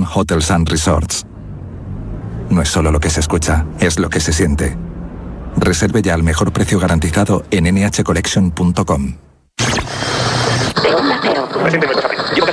Hotels & Resorts. No es solo lo que se escucha, es lo que se siente. Reserve ya al mejor precio garantizado en nhcollection.com. De Onda Cero.